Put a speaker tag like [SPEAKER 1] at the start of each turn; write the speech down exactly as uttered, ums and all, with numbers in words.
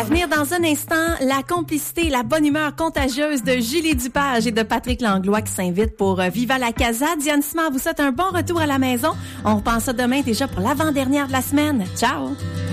[SPEAKER 1] venir dans un instant, la complicité, la bonne humeur contagieuse de Julie Dupage et de Patrick Langlois qui s'invitent pour euh, Viva la Casa. Diane Simard vous souhaite un bon retour à la maison. On repense ça demain déjà pour l'avant-dernière de la semaine. Ciao!